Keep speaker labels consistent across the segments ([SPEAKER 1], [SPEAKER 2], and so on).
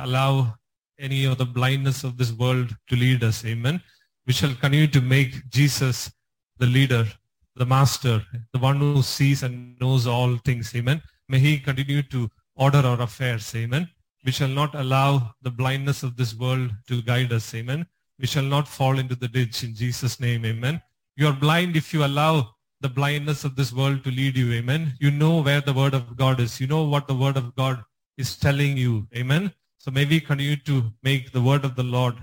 [SPEAKER 1] allow any of the blindness of this world to lead us. Amen. We shall continue to make Jesus the leader, the master, the one who sees and knows all things. Amen. May he continue to order our affairs. Amen. We shall not allow the blindness of this world to guide us. Amen. We shall not fall into the ditch in Jesus' name. Amen. You are blind if you allow the blindness of this world to lead you. Amen. You know where the word of God is. You know what the word of God is telling you. Amen. So may we continue to make the word of the Lord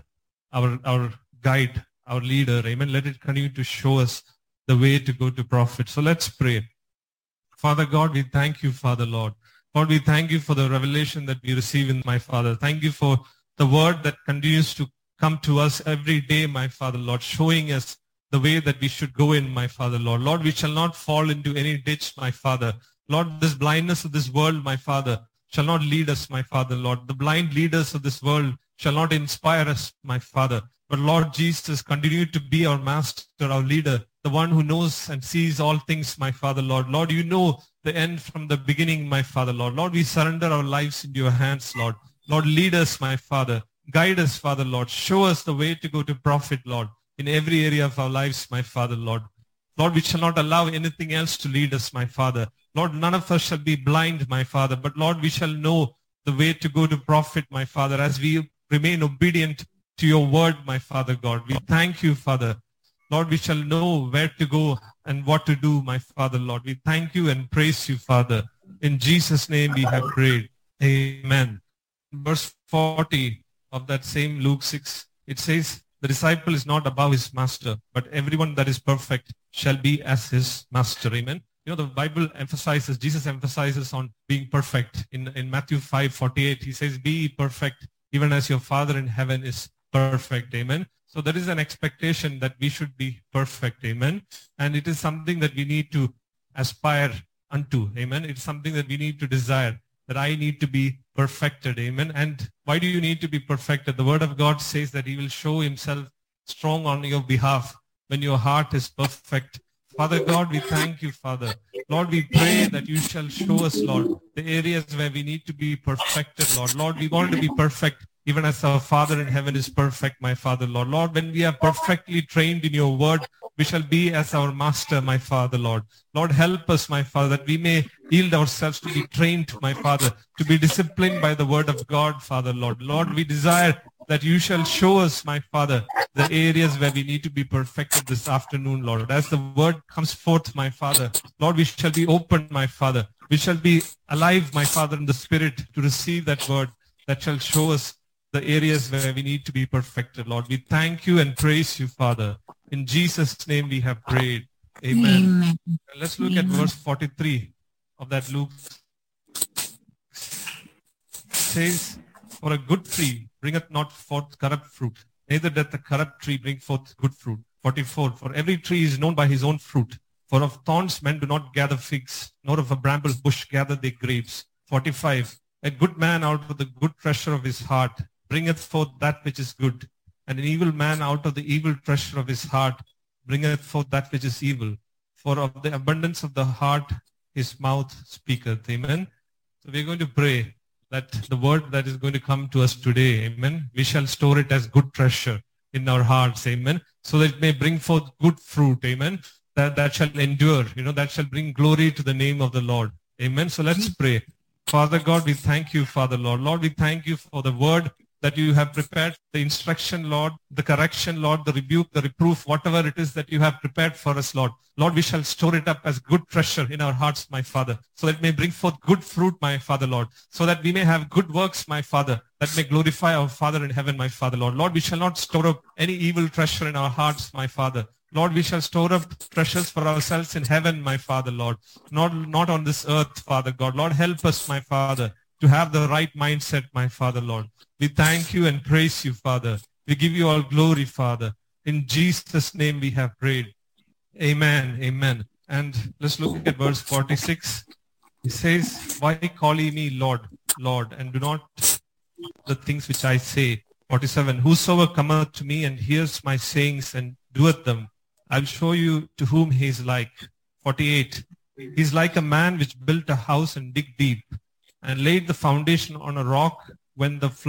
[SPEAKER 1] our guide, our leader. Amen. Let it continue to show us the way to go to profit. So let's pray. Father God, we thank you, Father Lord. Lord, we thank you for the revelation that we receive in my Father. Thank you for the word that continues to come to us every day, my Father Lord, showing us the way that we should go in, my Father Lord. Lord, we shall not fall into any ditch, my Father. Lord, this blindness of this world, my Father, shall not lead us, my Father Lord. The blind leaders of this world shall not inspire us, my Father. But Lord Jesus, continue to be our master, our leader, the one who knows and sees all things, my Father Lord. Lord, you know the end from the beginning, my Father Lord. Lord, we surrender our lives into your hands, Lord. Lord, lead us, my Father. Guide us, Father Lord. Show us the way to go to profit, Lord, in every area of our lives, my Father Lord. Lord, we shall not allow anything else to lead us, my Father. Lord, none of us shall be blind, my Father, but Lord, we shall know the way to go to profit, my Father, as we remain obedient to your word, my Father God. We thank you, Father. Lord, we shall know where to go and what to do, my Father, Lord. We thank you and praise you, Father. In Jesus' name we have prayed. Amen. Verse 40 of that same Luke 6, it says, the disciple is not above his master, but everyone that is perfect shall be as his master. Amen. You know, the Bible emphasizes, Jesus emphasizes on being perfect. In Matthew 5:48, he says, be perfect, even as your Father in heaven is perfect. Amen. So there is an expectation that we should be perfect. Amen. And it is something that we need to aspire unto. Amen. It's something that we need to desire, that I need to be perfected. Amen. And why do you need to be perfected? The word of God says that he will show himself strong on your behalf when your heart is perfect. Father God, we thank you, Father. Lord, we pray that you shall show us, Lord, the areas where we need to be perfected, Lord. Lord, we want to be perfect even as our Father in heaven is perfect, my Father, Lord. Lord, when we are perfectly trained in your word, we shall be as our master, my Father, Lord. Lord, help us, my Father, that we may yield ourselves to be trained, my Father, to be disciplined by the word of God, Father, Lord. Lord, we desire that you shall show us, my Father, the areas where we need to be perfected this afternoon, Lord. As the word comes forth, my Father, Lord, we shall be open, my Father. We shall be alive, my Father, in the Spirit to receive that word that shall show us the areas where we need to be perfected, Lord. We thank you and praise you, Father. In Jesus' name we have prayed. Amen.
[SPEAKER 2] Amen.
[SPEAKER 1] Let's look at verse 43 of that Luke. It says, for a good tree bringeth not forth corrupt fruit, neither doth the corrupt tree bring forth good fruit. 44, for every tree is known by his own fruit. For of thorns men do not gather figs, nor of a bramble bush gather they grapes. 45, a good man out of the good treasure of his heart bringeth forth that which is good, and an evil man out of the evil treasure of his heart bringeth forth that which is evil. For of the abundance of the heart his mouth speaketh. Amen. So we're going to pray that the word that is going to come to us today, amen, we shall store it as good treasure in our hearts, amen, so that it may bring forth good fruit, amen, that shall endure, that shall bring glory to the name of the Lord. Amen. So let's pray. Father God, we thank you, Father Lord. Lord, we thank you for the word that you have prepared, the instruction, Lord, the correction, Lord, the rebuke, the reproof, whatever it is that you have prepared for us, Lord. Lord, we shall store it up as good treasure in our hearts, my Father, so that it may bring forth good fruit, my Father, Lord, so that we may have good works, my Father, that may glorify our Father in heaven, my Father, Lord. Lord, we shall not store up any evil treasure in our hearts, my Father. Lord, we shall store up treasures for ourselves in heaven, my Father, Lord, not on this earth, Father God. Lord, help us, my Father, to have the right mindset, my Father, Lord. We thank you and praise you, Father. We give you all glory, Father. In Jesus' name we have prayed. Amen. Amen. And let's look at verse 46. It says, why call ye me Lord, Lord, and do not the things which I say? 47. Whosoever cometh to me and hears my sayings and doeth them, I'll show you to whom he is like. 48. He is like a man which built a house and dig deep, and laid the foundation on a rock. When the flood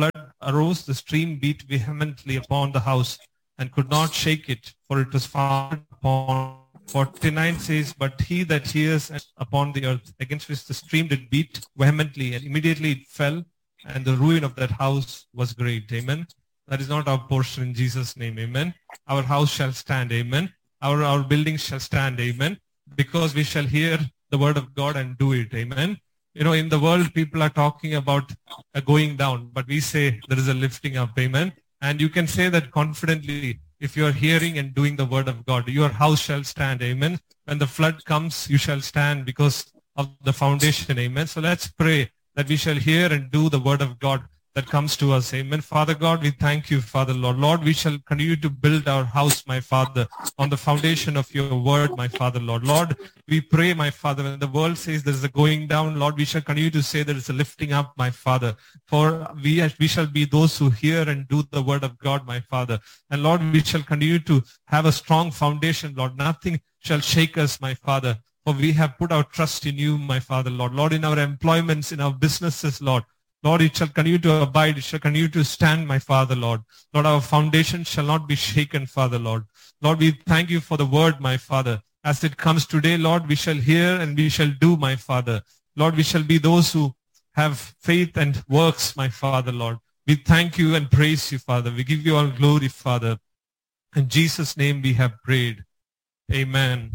[SPEAKER 1] arose, the stream beat vehemently upon the house and could not shake it, for it was founded upon. 49 says, but he that hears upon the earth, against which the stream did beat vehemently, and immediately it fell, and the ruin of that house was great. Amen. That is not our portion in Jesus' name. Amen. Our house shall stand. Amen. Our buildings shall stand. Amen. Because we shall hear the word of God and do it. Amen. You know, in the world, people are talking about a going down, but we say there is a lifting up. Amen. And you can say that confidently if you are hearing and doing the word of God. Your house shall stand. Amen. When the flood comes, you shall stand because of the foundation. Amen. So let's pray that we shall hear and do the word of God that comes to us. Amen. Father God, we thank you, Father Lord. Lord, we shall continue to build our house, my Father, on the foundation of your word, my Father Lord. Lord, we pray, my Father, when the world says there is a going down, Lord, we shall continue to say there is a lifting up, my Father. For we shall be those who hear and do the word of God, my Father. And Lord, we shall continue to have a strong foundation, Lord. Nothing shall shake us, my Father. For we have put our trust in you, my Father, Lord. Lord, in our employments, in our businesses, Lord. Lord, it shall continue to abide. It shall continue to stand, my Father, Lord. Lord, our foundation shall not be shaken, Father, Lord. Lord, we thank you for the word, my Father. As it comes today, Lord, we shall hear and we shall do, my Father. Lord, we shall be those who have faith and works, my Father, Lord. We thank you and praise you, Father. We give you all glory, Father. In Jesus' name we have prayed. Amen.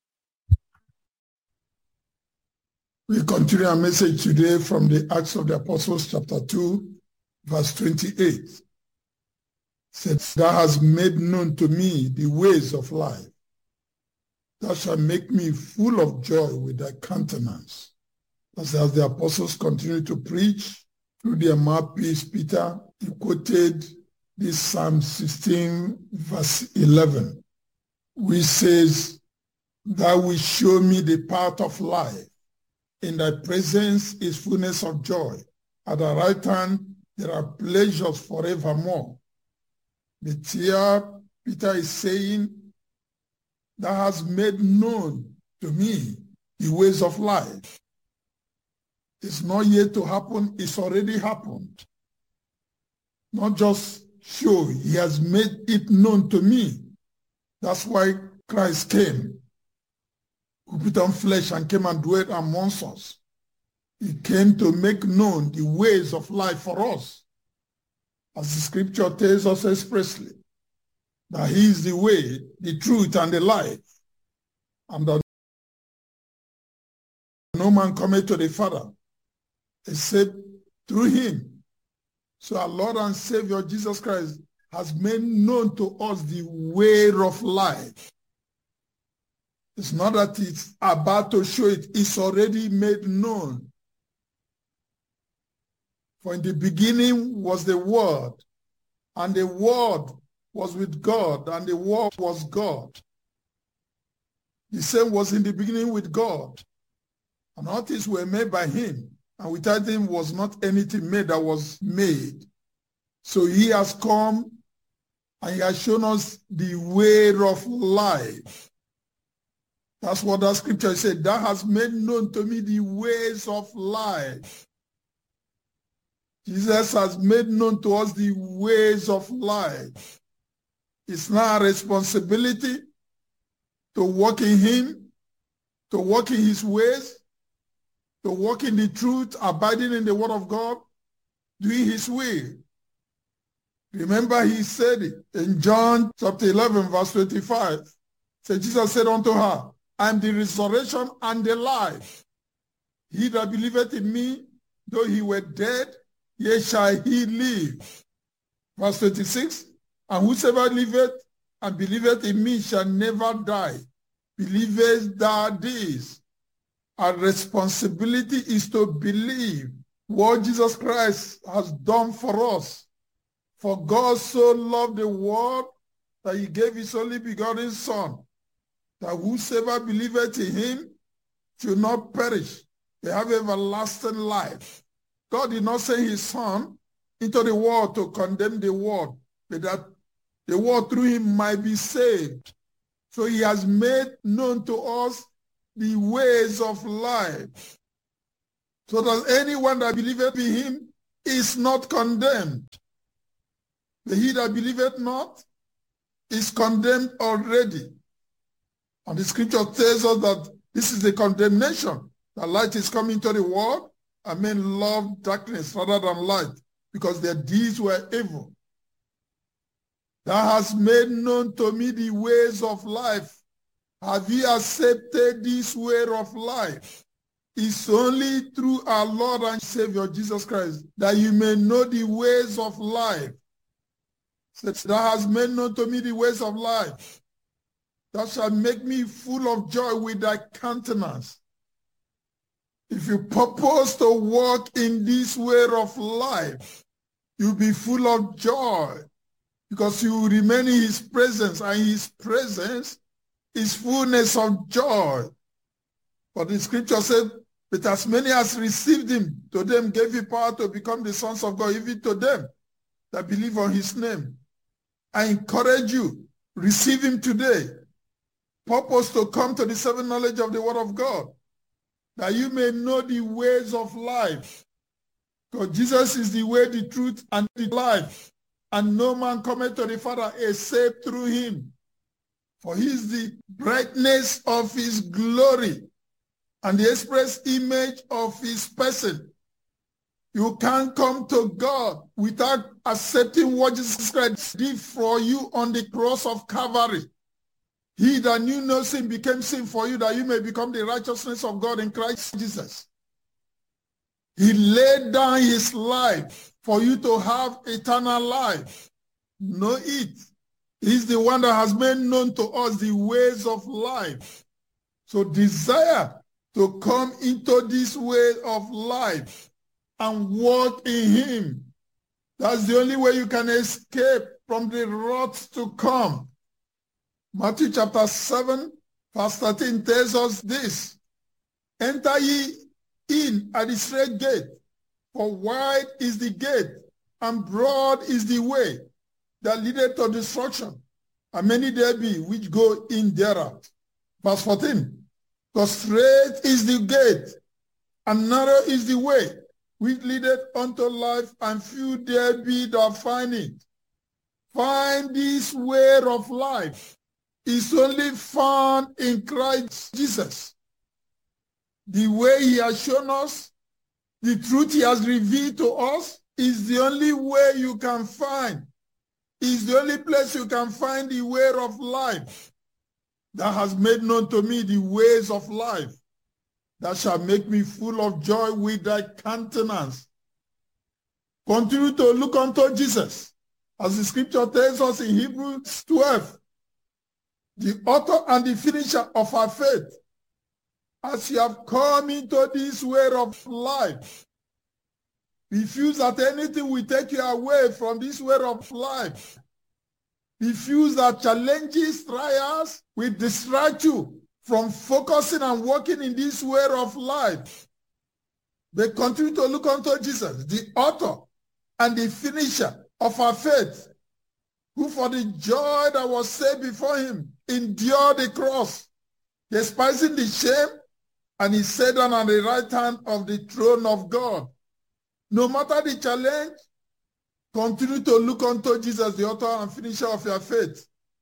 [SPEAKER 2] We continue our message today from the Acts of the Apostles, chapter 2, verse 28. It says, thou hast made known to me the ways of life. Thou shalt make me full of joy with thy countenance. As the apostles continue to preach through their mouthpiece, Peter, he quoted this Psalm 16, verse 11, which says, thou wilt show me the path of life. In thy presence is fullness of joy. At the right hand, there are pleasures forevermore. But here, Peter is saying, thou hast made known to me the ways of life. It's not yet to happen, it's already happened. Not just show, he has made it known to me. That's why Christ came, who put on flesh and came and dwelt amongst us. He came to make known the ways of life for us. As the scripture tells us expressly, that he is the way, the truth, and the life. And that no man cometh to the Father except through him. So our Lord and Savior Jesus Christ has made known to us the way of life. It's not that it's about to show it, it's already made known. For in the beginning was the Word, and the Word was with God, and the Word was God. The same was in the beginning with God. And all things were made by him, and without him was not anything made that was made. So he has come, and he has shown us the way of life. That's what that scripture said. Thou hast made known to me the ways of life. Jesus has made known to us the ways of life. It's now a responsibility to walk in him, to walk in his ways, to walk in the truth, abiding in the word of God, doing his will. Remember, he said it in John chapter 11, verse 25. So Jesus said unto her, I am the resurrection and the life. He that believeth in me, though he were dead, yet shall he live. Verse 26, and whosoever liveth and believeth in me shall never die. Believest thou this? Our responsibility is to believe what Jesus Christ has done for us. For God so loved the world that he gave his only begotten Son, that whosoever believeth in him should not perish, they have everlasting life. God did not send his Son into the world to condemn the world, but that the world through him might be saved. So he has made known to us the ways of life, so that anyone that believeth in him is not condemned. But he that believeth not is condemned already. And the scripture tells us that this is the condemnation. The light is coming into the world, and men love darkness rather than light, because their deeds were evil. Thou hast made known to me the ways of life. Have ye accepted this way of life? It's only through our Lord and Savior Jesus Christ that you may know the ways of life. Thou hast made known to me the ways of life. Thou shalt make me full of joy with thy countenance. If you purpose to walk in this way of life, you'll be full of joy, because you will remain in his presence, and his presence is fullness of joy. For the scripture said, but as many as received him, to them gave he power to become the sons of God, even to them that believe on his name. I encourage you, receive him today. Purpose to come to the saving knowledge of the word of God, that you may know the ways of life. Because Jesus is the way, the truth, and the life. And no man cometh to the Father except through him. For he is the brightness of his glory and the express image of his person. You can't come to God without accepting what Jesus Christ did for you on the cross of Calvary. He that knew no sin became sin for you, that you may become the righteousness of God in Christ Jesus. He laid down his life for you to have eternal life. Know it. He's the one that has made known to us the ways of life. So desire to come into this way of life and walk in him. That's the only way you can escape from the wrath to come. Matthew chapter 7, verse 13 tells us this. Enter ye in at the straight gate, for wide is the gate, and broad is the way that leadeth to destruction, and many there be which go in thereat. Verse 14. Because straight is the gate, and narrow is the way which leadeth unto life, and few there be that find it. Find this way of life is only found in Christ Jesus. The way he has shown us, the truth he has revealed to us, is the only way you can find. Is the only place you can find the way of life. That has made known to me the ways of life, that shall make me full of joy with thy countenance. Continue to look unto Jesus, as the scripture tells us in Hebrews 12, the author and the finisher of our faith. As you have come into this way of life, refuse that anything will take you away from this way of life. Refuse that challenges, trials will distract you from focusing and working in this way of life. They continue to look unto Jesus, the author and the finisher of our faith, who for the joy that was set before him endured the cross, despising the shame, and he sat down on the right hand of the throne of God. No matter the challenge, continue to look unto Jesus, the author and finisher of your faith.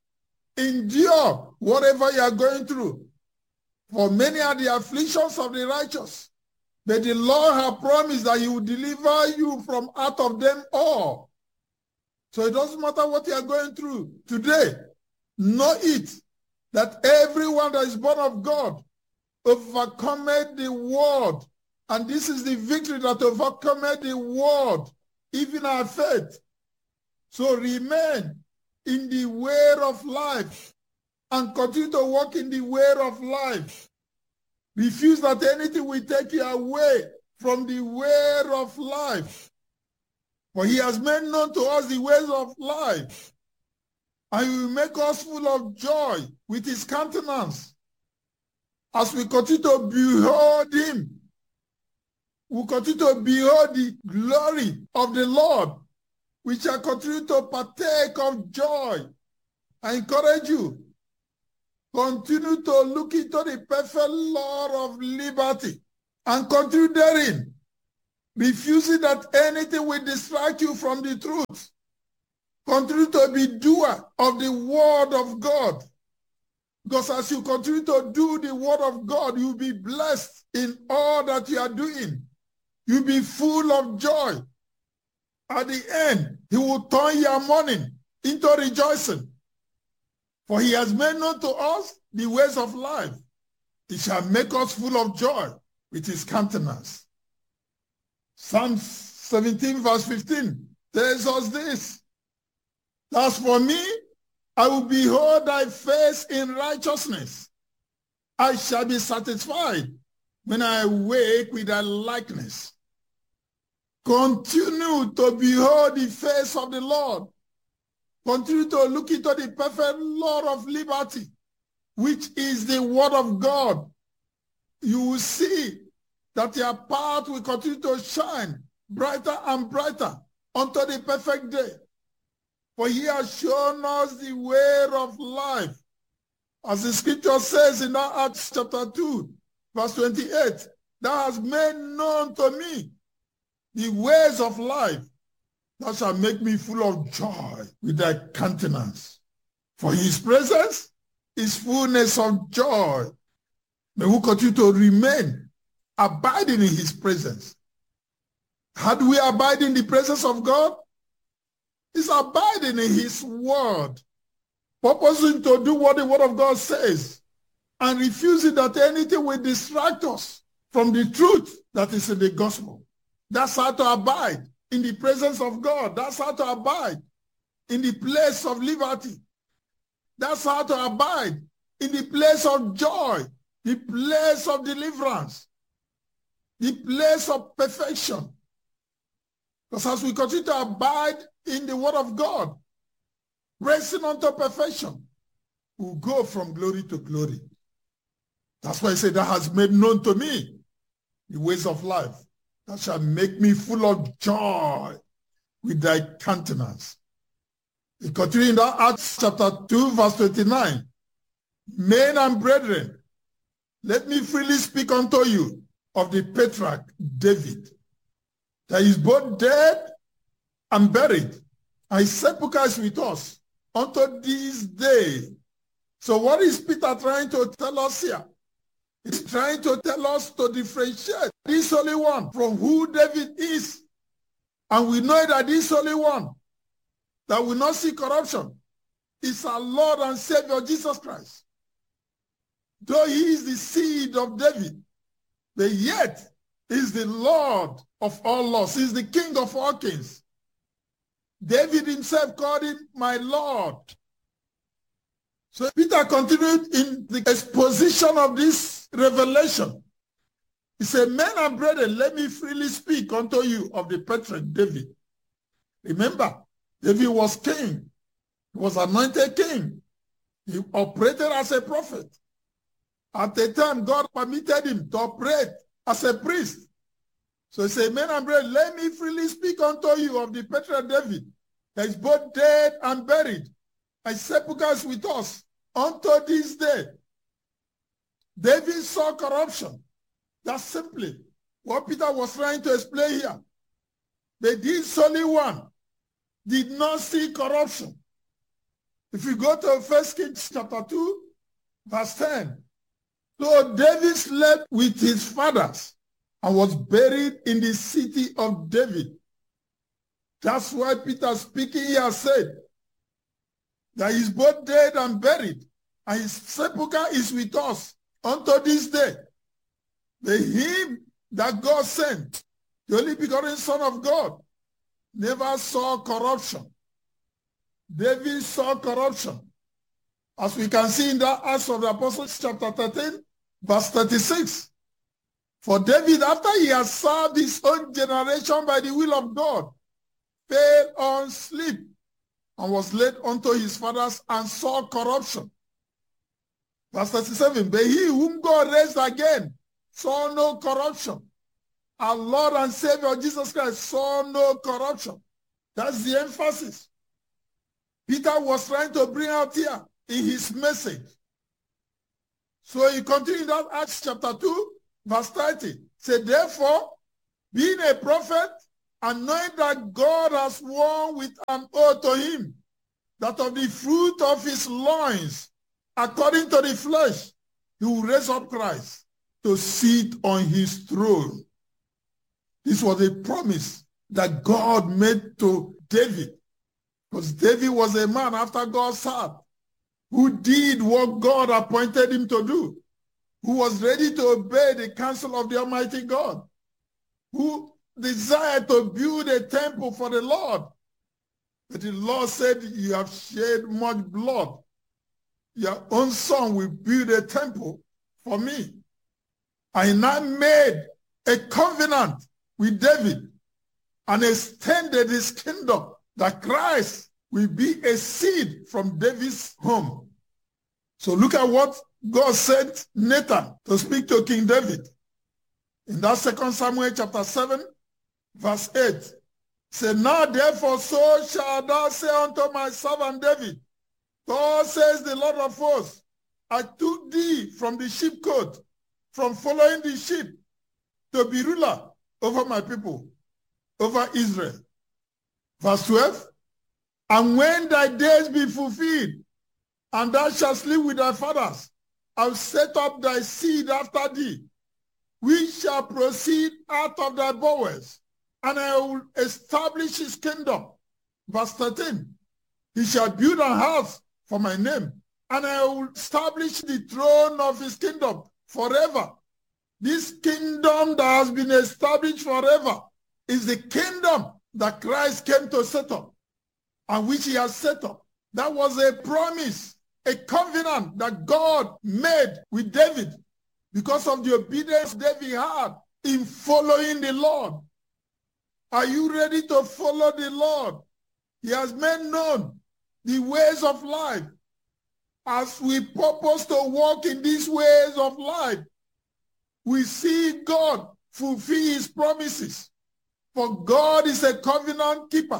[SPEAKER 2] Endure whatever you are going through. For many are the afflictions of the righteous, but the Lord has promised that he will deliver you from out of them all. So it doesn't matter what you are going through today. Know it, that everyone that is born of God overcometh the world. And this is the victory that overcometh the world, even our faith. So remain in the way of life and continue to walk in the way of life. Refuse that anything will take you away from the way of life. For he has made known to us the ways of life, and he will make us full of joy with his countenance. As we continue to behold him, we continue to behold the glory of the Lord. We shall continue to partake of joy. I encourage you, continue to look into the perfect law of liberty and continue therein, refusing that anything will distract you from the truth. Continue to be doer of the word of God. Because as you continue to do the word of God, you'll be blessed in all that you are doing. You'll be full of joy. At the end, he will turn your mourning into rejoicing. For he has made known to us the ways of life. He shall make us full of joy with his countenance. Psalm 17 verse 15 tells us this. As for me, I will behold thy face in righteousness. I shall be satisfied when I awake with thy likeness. Continue to behold the face of the Lord. Continue to look into the perfect law of liberty, which is the word of God. You will see that your path will continue to shine brighter and brighter unto the perfect day. For he has shown us the way of life. As the scripture says in Acts chapter 2, verse 28, thou hast made known to me the ways of life. Thou shalt make me full of joy with thy countenance. For his presence is fullness of joy. May we continue to remain abiding in his presence. How do we abide in the presence of God? It's abiding in his word, purposing to do what the word of God says, and refusing that anything will distract us from the truth that is in the gospel. That's how to abide in the presence of God. That's how to abide in the place of liberty. That's how to abide in the place of joy, the place of deliverance, the place of perfection. Because as we continue to abide in the word of God, racing unto perfection, we'll go from glory to glory. That's why I say, that has made known to me the ways of life. That shall make me full of joy with thy countenance. We continue in that Acts chapter 2, verse 29. Men and brethren, let me freely speak unto you of the patriarch David, that is both dead and buried, and his sepulchre is with us unto this day. So what is Peter trying to tell us here? He's trying to tell us to differentiate this Holy One from who David is. And we know that this Holy One that will not see corruption is our Lord and Savior Jesus Christ. Though he is the seed of David, but yet is the Lord of all lords. He is the King of all kings. David himself called him my Lord. So Peter continued in the exposition of this revelation. He said, men and brethren, let me freely speak unto you of the patriarch David. Remember, David was king. He was anointed king. He operated as a prophet. At the time, God permitted him to operate as a priest. So he said, men and brethren, let me freely speak unto you of the patriarch David, that is both dead and buried, and sepulchres with us unto this day. David saw corruption. That's simply what Peter was trying to explain here. But this Holy One did not see corruption. If you go to 1 Kings chapter 2, verse 10. So David slept with his fathers and was buried in the city of David. That's why Peter speaking here said that he's both dead and buried, and his sepulchre is with us unto this day. The him that God sent, the only begotten Son of God, never saw corruption. David saw corruption. As we can see in the Acts of the Apostles chapter 13, verse 36. For David, after he had served his own generation by the will of God, fell on sleep and was laid unto his fathers and saw corruption. Verse 37, but he whom God raised again saw no corruption. Our Lord and Savior Jesus Christ saw no corruption. That's the emphasis Peter was trying to bring out here in his message. So he continued that Acts chapter 2, verse 30. Say, therefore, being a prophet and knowing that God has sworn with an oath to him, that of the fruit of his loins, according to the flesh, he will raise up Christ to sit on his throne. This was a promise that God made to David, because David was a man after God's heart, who did what God appointed him to do, who was ready to obey the counsel of the Almighty God, who desired to build a temple for the Lord. But the Lord said, you have shed much blood. Your own son will build a temple for me. I now made a covenant with David and extended his kingdom, that Christ will be a seed from David's home. So look at what God sent Nathan to speak to King David. In that 2 Samuel chapter 7, verse 8, say, now therefore so shall thou say unto my servant David, God says the Lord of hosts, I took thee from the sheepcote, from following the sheep, to be ruler over my people, over Israel. Verse 12, and when thy days be fulfilled, and thou shalt sleep with thy fathers, I will set up thy seed after thee, which shall proceed out of thy bowels, and I will establish his kingdom. Verse 13, he shall build a house for my name, and I will establish the throne of his kingdom forever. This kingdom that has been established forever is the kingdom that Christ came to set up, and which he has set up. That was a promise, a covenant that God made with David because of the obedience David had in following the Lord. Are you ready to follow the Lord? He has made known the ways of life. As we purpose to walk in these ways of life, we see God fulfill his promises. For God is a covenant keeper.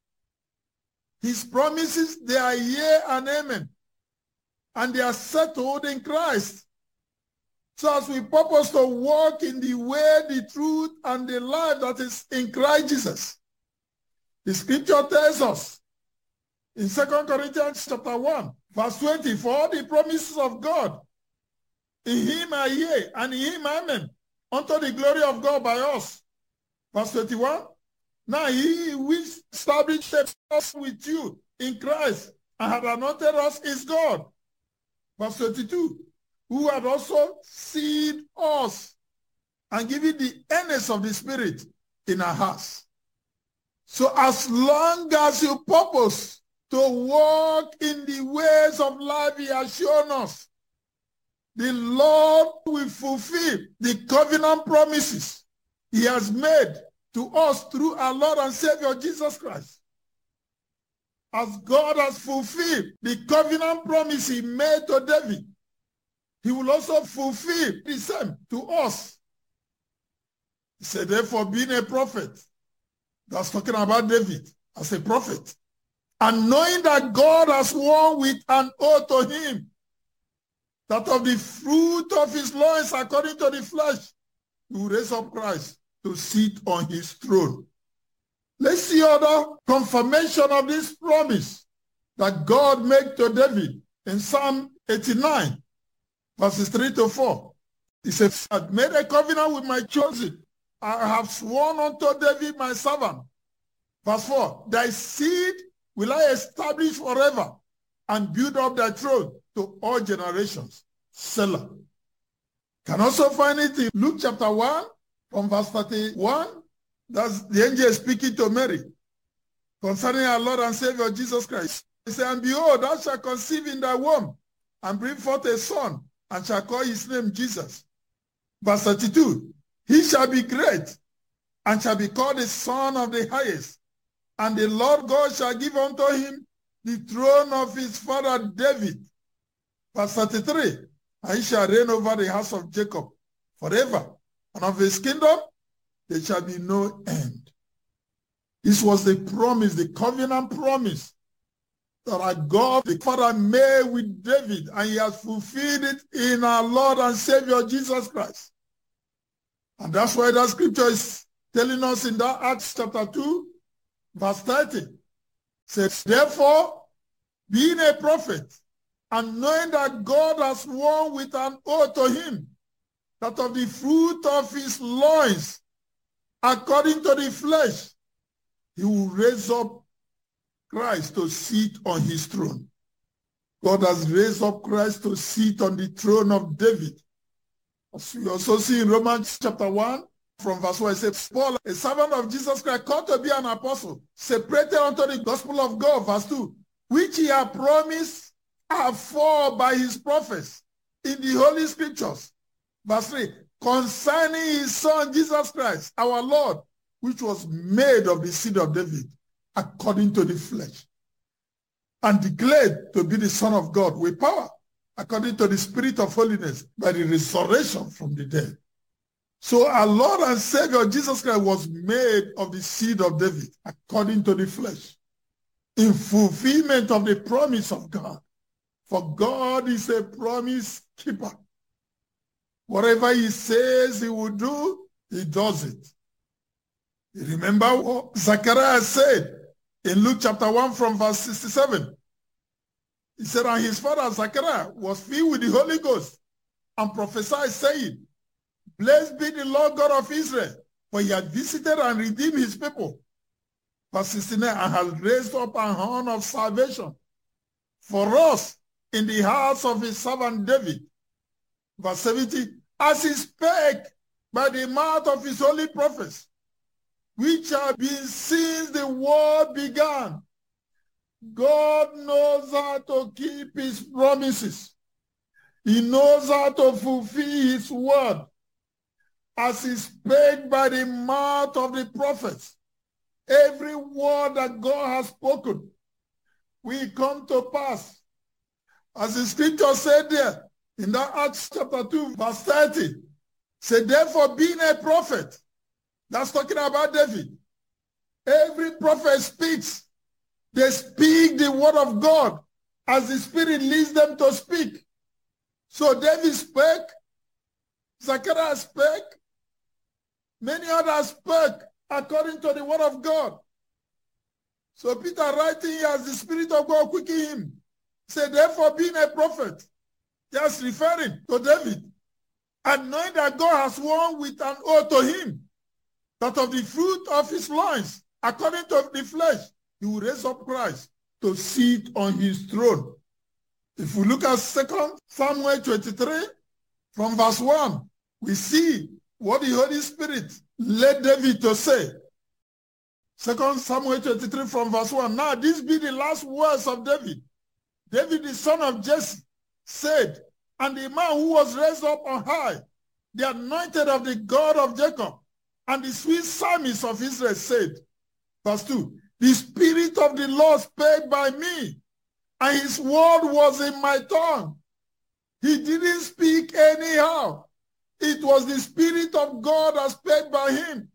[SPEAKER 2] His promises, they are yea and amen. And they are settled in Christ. So as we purpose to walk in the way, the truth, and the life that is in Christ Jesus, the scripture tells us in 2 Corinthians chapter 1, verse 20, for all the promises of God, in him are yea, and in him amen, unto the glory of God by us. Verse 21, now he which established us with you in Christ and had anointed us is God. Verse 22, who had also sealed us and given the earnest of the Spirit in our hearts. So as long as you purpose to walk in the ways of life he has shown us, the Lord will fulfill the covenant promises he has made to us through our Lord and Savior Jesus Christ. As God has fulfilled the covenant promise he made to David, he will also fulfill the same to us. He said, therefore, being a prophet, that's talking about David as a prophet, and knowing that God has sworn with an oath to him, that of the fruit of his loins, according to the flesh, he will raise up Christ to sit on his throne. Let's see other confirmation of this promise that God made to David in Psalm 89, verses 3 to 4. He said, I made a covenant with my chosen. I have sworn unto David my servant. Verse 4, thy seed will I establish forever and build up thy throne to all generations. Selah. Can also find it in Luke chapter 1 from verse 31. That's the angel speaking to Mary concerning our Lord and Savior Jesus Christ. He said, and behold, thou shalt conceive in thy womb and bring forth a son, and shall call his name Jesus. Verse 32, he shall be great and shall be called the Son of the Highest. And the Lord God shall give unto him the throne of his father David. Verse 33, and he shall reign over the house of Jacob forever, and of his kingdom there shall be no end. This was the promise, the covenant promise that our God, the Father, made with David, and he has fulfilled it in our Lord and Savior Jesus Christ. And that's why that scripture is telling us in that Acts chapter 2, verse 30, says, therefore, being a prophet, and knowing that God has sworn with an oath to him, that of the fruit of his loins, according to the flesh, he will raise up Christ to sit on his throne. God has raised up Christ to sit on the throne of David. As we also see in Romans chapter 1, from verse 1, it says, Paul, a servant of Jesus Christ, called to be an apostle, separated unto the gospel of God, verse 2, which he had promised afore by his prophets in the Holy Scriptures. Verse 3, concerning his son Jesus Christ, our Lord, which was made of the seed of David, according to the flesh, and declared to be the Son of God with power, according to the Spirit of holiness, by the resurrection from the dead. So our Lord and Savior Jesus Christ was made of the seed of David, according to the flesh, in fulfillment of the promise of God. For God is a promise keeper. Whatever he says he will do, he does it. You remember what Zacharias said in Luke chapter 1 from verse 67. He said, and his father Zacharias was filled with the Holy Ghost and prophesied, saying, blessed be the Lord God of Israel, for he had visited and redeemed his people. Verse 69, and has raised up an horn of salvation for us in the house of his servant David. Verse 70, as he spake by the mouth of his holy prophets, which have been since the world began. God knows how to keep his promises. He knows how to fulfill his word. As he spake by the mouth of the prophets, every word that God has spoken will come to pass. As the scripture said there, in that Acts chapter 2, verse 30, say, therefore, being a prophet, that's talking about David. Every prophet speaks. They speak the word of God as the Spirit leads them to speak. So David spake, Zechariah spake, many others spake according to the word of God. So Peter writing here as the Spirit of God quickened him, said, therefore being a prophet, just referring to David, and knowing that God has sworn with an oath to him, that of the fruit of his loins, according to the flesh, he will raise up Christ to sit on his throne. If we look at 2 Samuel 23, from verse 1, we see what the Holy Spirit led David to say. 2 Samuel 23 from verse 1, now these be the last words of David. David, the son of Jesse, said, and the man who was raised up on high, the anointed of the God of Jacob, and the sweet psalmist of Israel said, verse 2, the Spirit of the Lord spake by me, and his word was in my tongue. He didn't speak anyhow. It was the Spirit of God that spake by him.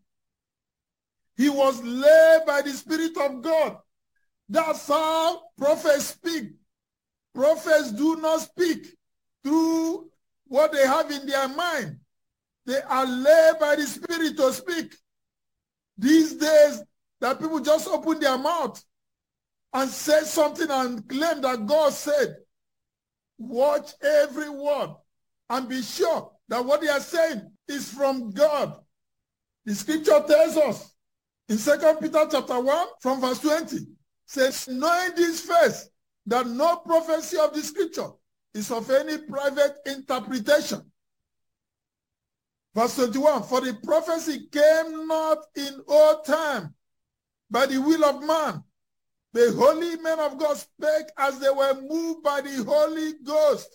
[SPEAKER 2] He was led by the Spirit of God. That's how prophets speak. Prophets do not speak through what they have in their mind. They are led by the Spirit to speak. These days, that people just open their mouth and say something and claim that God said. Watch every word and be sure that what they are saying is from God. The scripture tells us in 2 Peter chapter 1 from verse 20, says, knowing this first, that no prophecy of the scripture is of any private interpretation. Verse 21, for the prophecy came not in old time by the will of man. The holy men of God spake as they were moved by the Holy Ghost.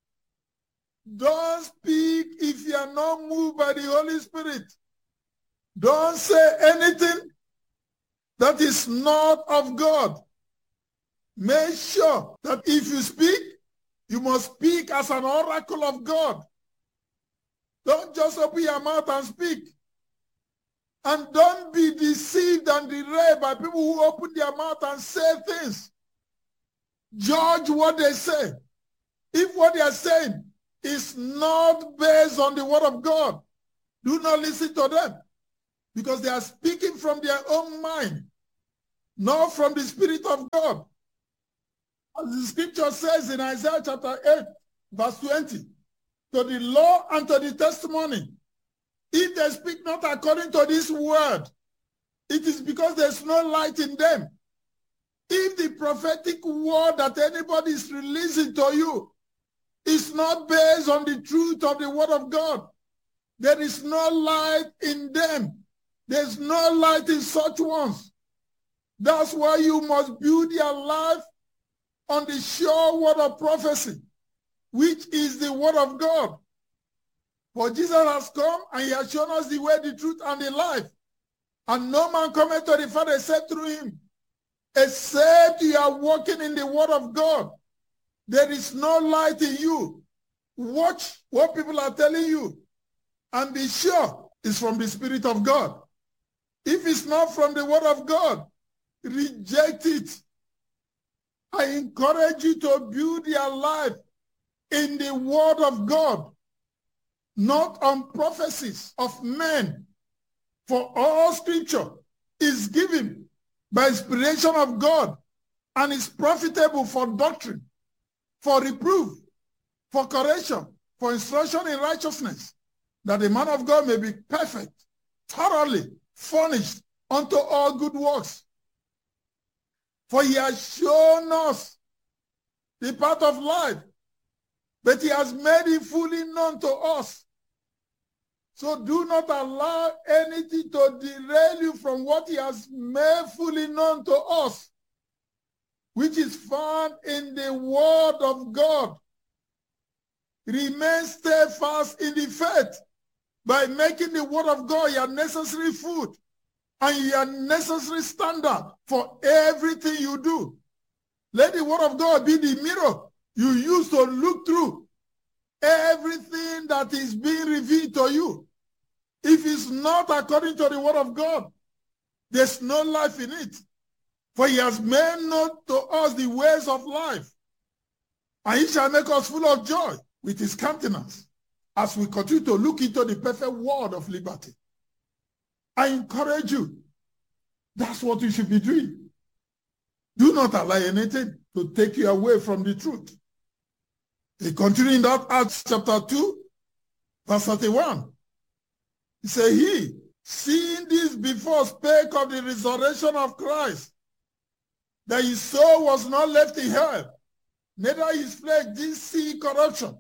[SPEAKER 2] Don't speak if you are not moved by the Holy Spirit. Don't say anything that is not of God. Make sure that if you speak, you must speak as an oracle of God. Don't just open your mouth and speak. And don't be deceived and derailed by people who open their mouth and say things. Judge what they say. If what they are saying is not based on the word of God, do not listen to them. because they are speaking from their own mind, not from the Spirit of God. As the scripture says in Isaiah chapter 8, verse 20, to the law and to the testimony, if they speak not according to this word, it is because there's no light in them. If the prophetic word that anybody is releasing to you is not based on the truth of the word of God, there is no light in them. There's no light in such ones. That's why you must build your life on the sure word of prophecy, which is the word of God. For Jesus has come and he has shown us the way, the truth, and the life. And no man cometh to the Father except through him. Except you are walking in the word of God, there is no light in you. Watch what people are telling you and be sure it's from the Spirit of God. If it's not from the word of God, reject it. I encourage you to build your life in the word of God, not on prophecies of men. For all scripture is given by inspiration of God and is profitable for doctrine, for reproof, for correction, for instruction in righteousness, that the man of God may be perfect, thoroughly furnished unto all good works. For he has shown us the path of life, but he has made it fully known to us. So do not allow anything to derail you from what he has made fully known to us, which is found in the word of God. Remain steadfast in the faith by making the word of God your necessary food and your necessary standard for everything you do. Let the word of God be the mirror you use to look through everything that is being revealed to you. If it's not according to the word of God, there's no life in it. For he has made known to us the ways of life, and he shall make us full of joy with his countenance as we continue to look into the perfect word of liberty. I encourage you, that's what you should be doing. Do not allow anything to take you away from the truth. He continued in that Acts chapter 2, verse 31. He said, he, seeing this before, spake of the resurrection of Christ, that his soul was not left in hell, neither his flesh did see corruption.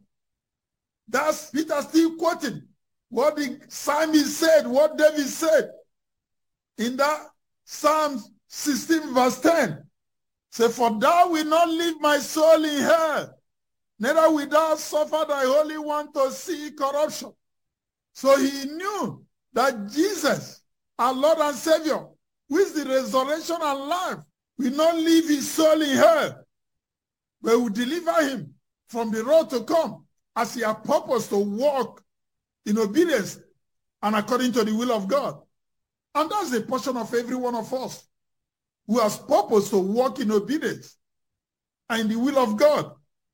[SPEAKER 2] That's Peter still quoting what the psalmist said, what David said in that Psalm 16 verse 10. Say, for thou wilt not leave my soul in hell, neither wilt thou suffer thy Holy One to see corruption. So he knew that Jesus, our Lord and Savior, who is the resurrection and life, will not leave his soul in hell, but will deliver him from the road to come, as he has purpose to walk in obedience and according to the will of God. And that's the portion of every one of us who has purpose to walk in obedience and in the will of God.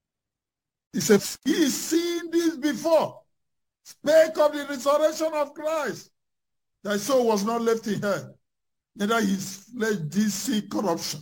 [SPEAKER 2] He said, he is seeing this before, spake of the resurrection of Christ, thy soul was not left in hell, neither his flesh did see corruption.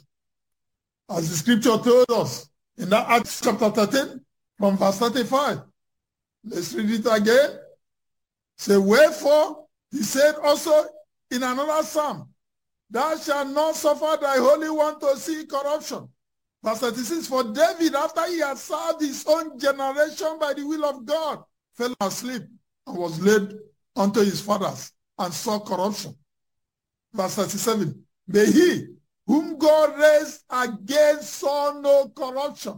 [SPEAKER 2] As the scripture told us in that Acts chapter 13, from verse 35. Let's read it again. Say, wherefore, he said also in another psalm, thou shalt not suffer thy Holy One to see corruption. Verse 36, for David, after he had served his own generation by the will of God, fell asleep and was laid unto his fathers and saw corruption. Verse 37, but he whom God raised again saw no corruption.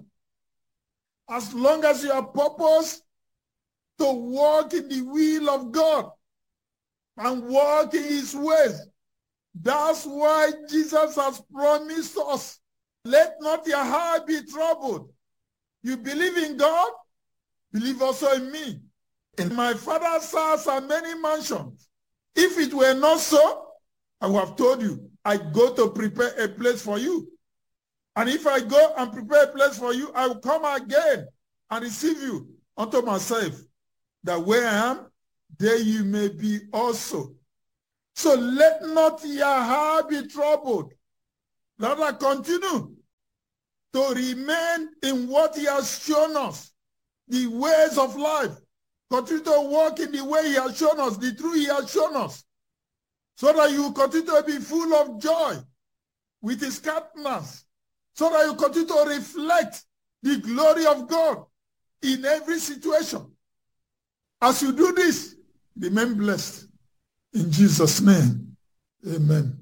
[SPEAKER 2] As long as you are purposed to walk in the will of God and walk in his ways, that's why Jesus has promised us, let not your heart be troubled. You believe in God, believe also in me. In my Father's house are many mansions. If it were not so, I would have told you, I go to prepare a place for you. And if I go and prepare a place for you, I will come again and receive you unto myself, that where I am, there you may be also. So let not your heart be troubled. Rather continue to remain in what he has shown us, the ways of life. Continue to walk in the way he has shown us, the truth he has shown us, so that you continue to be full of joy with his countenance, so that you continue to reflect the glory of God in every situation. As you do this, remain blessed. In Jesus' name, amen.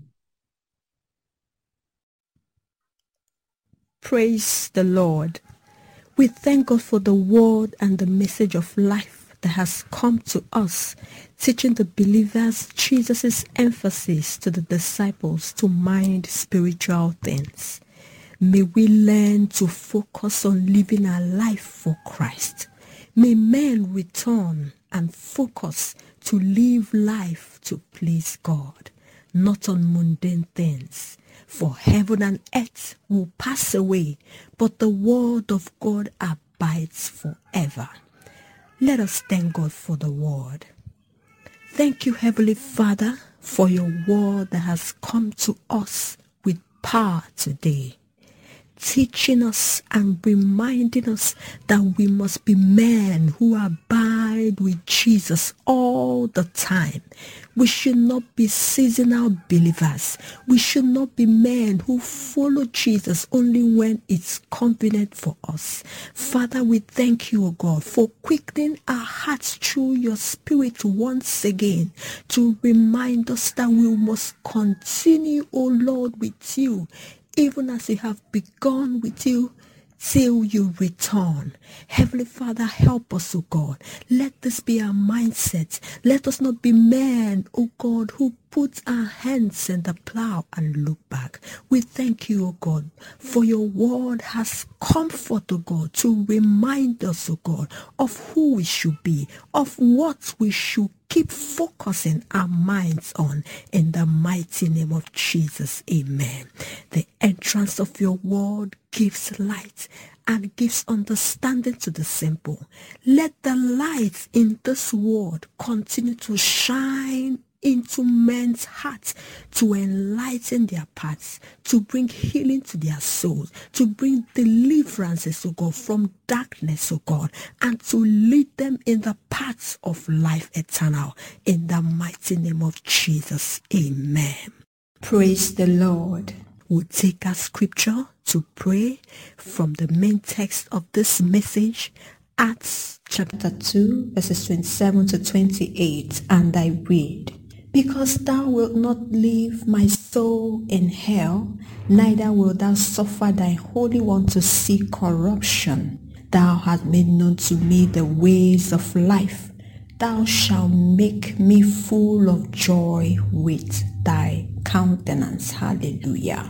[SPEAKER 3] Praise the Lord. We thank God for the word and the message of life that has come to us, teaching the believers Jesus' emphasis to the disciples to mind spiritual things. May we learn to focus on living our life for Christ. May men return and focus to live life to please God, not on mundane things. For heaven and earth will pass away, but the word of God abides forever. Let us thank God for the word. Thank you, Heavenly Father, for your word that has come to us with power today, teaching us and reminding us that we must be men who abide with Jesus all the time. We should not be seasonal believers. We should not be men who follow Jesus only when it's convenient for us. Father, we thank you, O God, for quickening our hearts through your Spirit once again to remind us that we must continue, O Lord, with you, even as you have begun with you, till you return. Heavenly Father, help us, O God. Let this be our mindset. Let us not be men, O God, who put our hands in the plow and look back. We thank you, O God, for your word has comfort, O God, to remind us, O God, of who we should be, of what we should keep focusing our minds on. In the mighty name of Jesus, amen. The entrance of your word gives light and gives understanding to the simple. Let the light in this word continue to shine into men's hearts, to enlighten their paths, to bring healing to their souls, to bring deliverances, O God, from darkness, O God, and to lead them in the paths of life eternal. In the mighty name of Jesus, amen. Praise the Lord. We'll take our scripture to pray from the main text of this message, Acts chapter 2, verses 27 to 28, and I read, "Because thou wilt not leave my soul in hell, neither wilt thou suffer thy Holy One to see corruption. Thou hast made known to me the ways of life. Thou shalt make me full of joy with thy countenance." Hallelujah.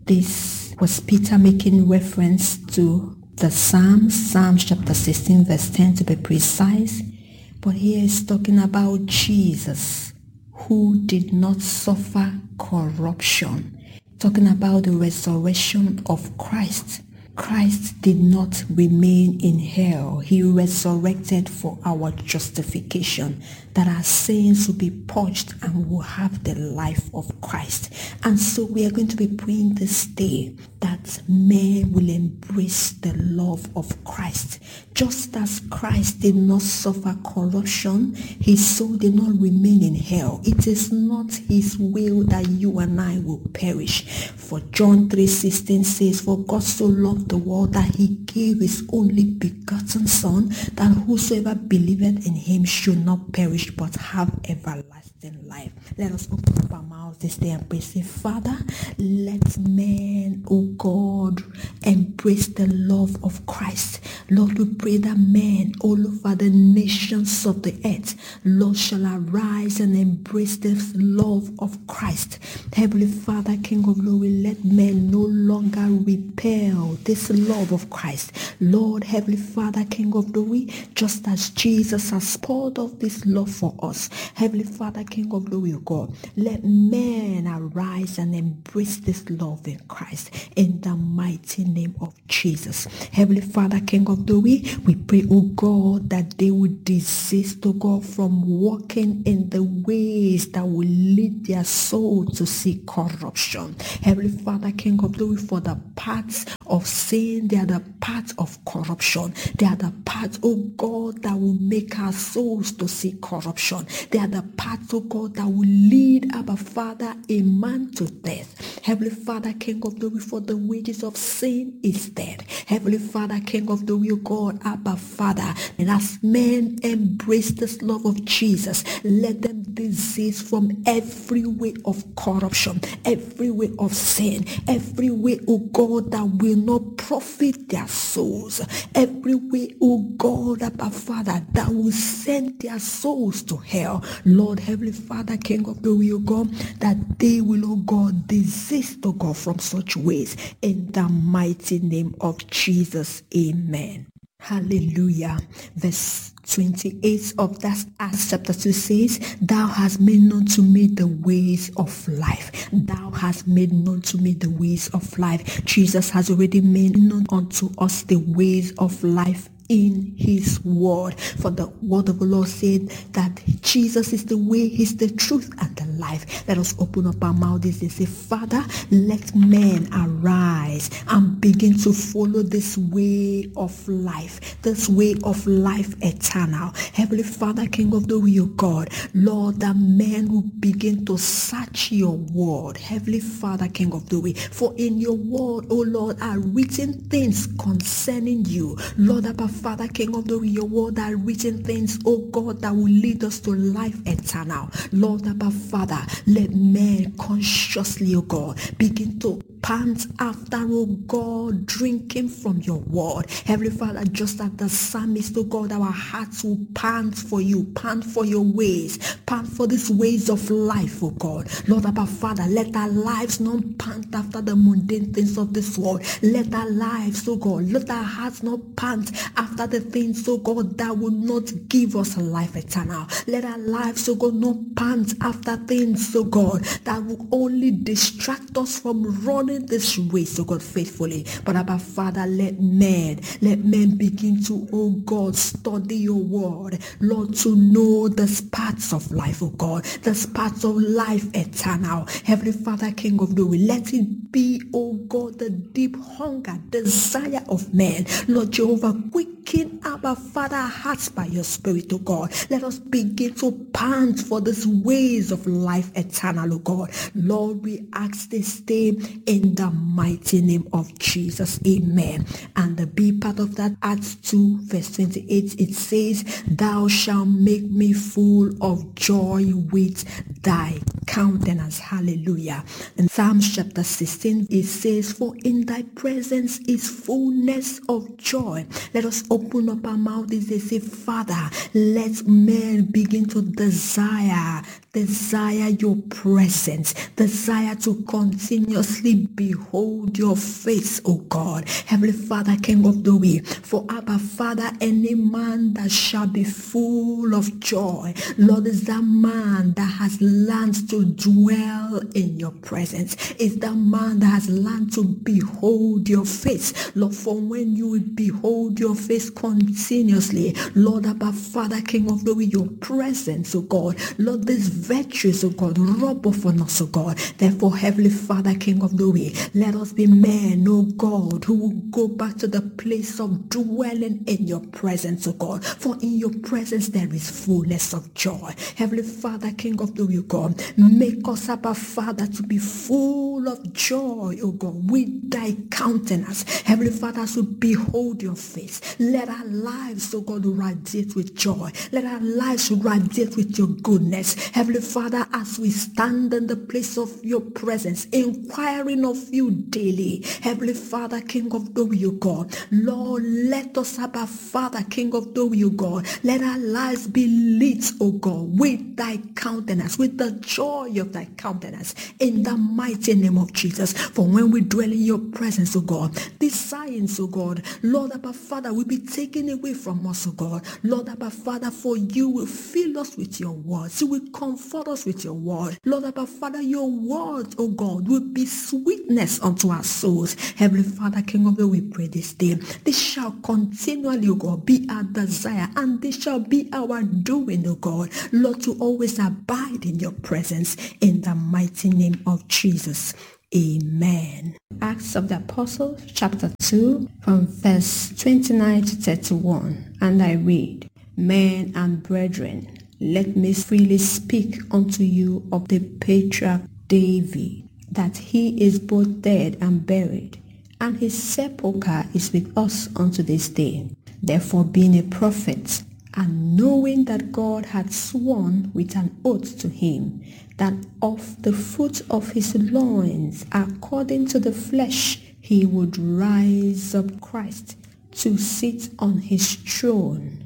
[SPEAKER 3] This was Peter making reference to the Psalms chapter 16, verse 10 to be precise. But here is talking about Jesus, who did not suffer corruption. Talking about the resurrection of Christ. Christ did not remain in hell. He resurrected for our justification, that our sins will be purged and will have the life of Christ. And so we are going to be praying this day that men will embrace the love of Christ. Just as Christ did not suffer corruption, his soul did not remain in hell. It is not his will that you and I will perish. For John 3:16 says, "For God so loved the world that he gave his only begotten Son, that whosoever believeth in him should not perish but have everlasting life." Let us open up our mouths this day and pray. Say, Father, let men, O God, embrace the love of Christ. Lord, we pray that men all over the nations of the earth, Lord, shall arise and embrace this love of Christ. Heavenly Father, King of glory, let men no longer repel this love of Christ. Lord, Heavenly Father, King of glory, just as Jesus has poured out this love for us, Heavenly Father, King of glory, O God, let men arise and embrace this love in Christ, in the mighty name of Jesus. Heavenly Father, King of of glory, we pray, oh God, that they would desist, oh God, from walking in the ways that will lead their soul to see corruption. Heavenly Father, King of glory, for the paths of sin, they are the paths of corruption. They are the paths, oh God, that will make our souls to see corruption. They are the paths, oh God, that will lead, Abba Father, a man to death. Heavenly Father, King of glory, for the wages of sin is death. Heavenly Father, King of glory, oh God, Abba Father, and as men embrace this love of Jesus, let them desist from every way of corruption, every way of sin, every way, oh God, that will not profit their souls, every way, oh God, Abba Father, that will send their souls to hell. Lord, Heavenly Father, King of glory, oh God, that they will, oh God, desist, oh God, from such ways. In the mighty name of Jesus, amen. Hallelujah. Verse 28 of that Acts chapter 2 says, Thou hast made known to me the ways of life. Thou hast made known to me the ways of life. Jesus has already made known unto us the ways of life in his word. For the word of the Lord said that Jesus is the way, he's the truth, and the life. Let us open up our mouths and say, Father, let men arise and begin to follow this way of life, this way of life eternal. Heavenly Father, King of the real God, Lord, that men will begin to search your word. Heavenly Father, King of the way, for in your word, oh Lord, are written things concerning you. Lord, Abba Father, King of glory, your word are written things, oh God, that will lead us to life eternal. Lord, Abba Father, let men consciously, oh God, begin to pant after, oh God, drinking from your word. Heavenly Father, just as the psalmist, oh God, our hearts will pant for you, pant for your ways, pant for these ways of life, oh God. Lord, Abba Father, let our lives not pant after the mundane things of this world. Let our lives, oh God, let our hearts not pant after the things, oh God, that will not give us a life eternal. Let our lives, oh God, not pant after things, oh God, that will only distract us from running this race, oh God, faithfully. But Abba Father, let men begin to, oh God, study your word, Lord, to know the paths of life, oh God, the paths of life eternal. Heavenly Father, King of glory, let it be, oh God, the deep hunger, desire of men. Lord Jehovah, quicken, Abba Father, hearts by your Spirit, oh God. Let us begin to pant for these ways of life eternal, oh God. Lord, we ask this day in the mighty name of Jesus, amen. And the B part of that, Acts 2 verse 28, it says, Thou shalt make me full of joy with thy countenance. Hallelujah. In Psalms chapter 16, it says, For in thy presence is fullness of joy. Let us open up our mouths and say, Father, let men begin to desire your presence, desire to continuously behold your face, O God. Heavenly Father, King of glory, for Abba Father, any man that shall be full of joy, Lord, is that man that has learned to dwell in your presence, is that man that has learned to behold your face, Lord. For when you will behold your face continuously, Lord, Abba Father, King of glory, your presence, oh God, Lord, these virtues, oh God, rub off on us, oh God. Therefore, Heavenly Father, King of glory, let us be men, oh God, who will go back to the place of dwelling in your presence, oh God. For in your presence there is fullness of joy. Heavenly Father, King of glory, oh God, make us, Abba Father, to be full of joy, oh God, with thy countenance. Heavenly Father, as we behold your face, let our lives, oh God, radiate with joy. Let our lives radiate with your goodness. Heavenly Father, as we stand in the place of your presence, inquiring of you daily. Heavenly Father, King of glory, O God, Lord, let us, Abba Father, King of glory, O God, let our lives be lit, O God, with thy countenance, with the joy of thy countenance, in the mighty name of Jesus. For when we dwell in your presence, O God, these signs, O God, Lord, Abba Father, will be taken away from us, O God. Lord, Abba Father, for you will fill us with your words. You will comfort us with your word. Lord, Abba Father, your word, oh God, will be sweetness unto our souls. Heavenly Father, King of glory, we pray this day. This shall continually, oh God, be our desire, and this shall be our doing, oh God. Lord, to always abide in your presence, in the mighty name of Jesus. Amen. Acts of the Apostles, chapter 2, from verse 29 to 31. And I read, Men and brethren, let me freely speak unto you of the patriarch David, that he is both dead and buried, and his sepulchre is with us unto this day. Therefore, being a prophet, and knowing that God had sworn with an oath to him, that of the fruit of his loins, according to the flesh, he would rise up Christ to sit on his throne.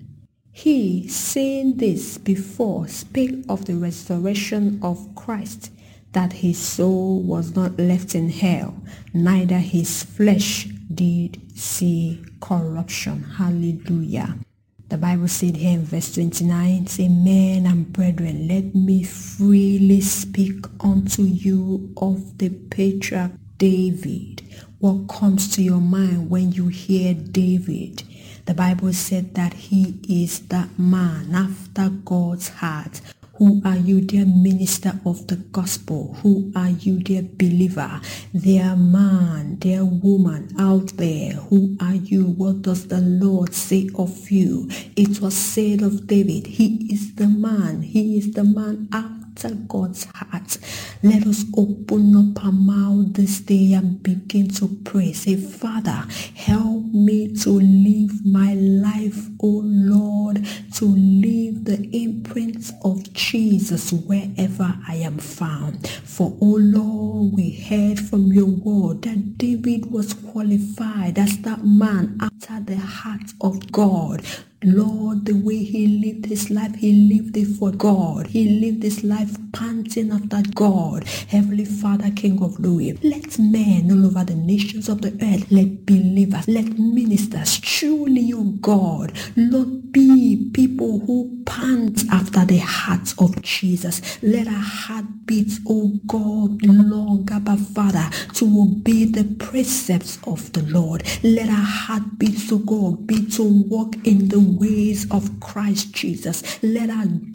[SPEAKER 3] He, saying this before, spake of the resurrection of Christ, that his soul was not left in hell, neither his flesh did see corruption. Hallelujah. The Bible said here in verse 29, say, Men and brethren, let me freely speak unto you of the patriarch David. What comes to your mind when you hear David? The Bible said that he is that man after God's heart. Who are you, dear minister of the gospel? Who are you, dear believer? Dear man, dear woman out there, who are you? What does the Lord say of you? It was said of David, he is the man. He is the man after God's heart. Let us open up our mouth this day and begin to pray. Say, Father, help me to live my life, oh Lord, to leave the imprints of Jesus wherever I am found. For, oh Lord, we heard from your word that David was qualified as that man after the heart of God. Lord, the way he lived his life, he lived it for God. He lived his life panting after God. Heavenly Father, King of glory, let men all over the nations of the earth, let believers, let ministers, truly, oh God, Lord, be people who pant after the heart of Jesus. Let our heart beat, oh God, long, Abba Father, to obey the precepts of the Lord. Let our heart beat, oh God, be to walk in the ways of Christ Jesus. Let our